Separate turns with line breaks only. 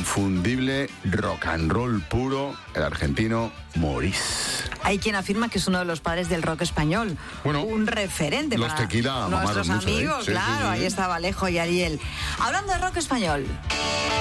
inconfundible rock and roll puro, el argentino Maurice.
Hay quien afirma que es uno de los padres del rock español.
Bueno,
un referente
los
para
Tequila
nuestros
mamaron mucho,
amigos,
sí,
claro,
sí, sí.
Ahí estaba Alejo y Ariel. Hablando de rock español.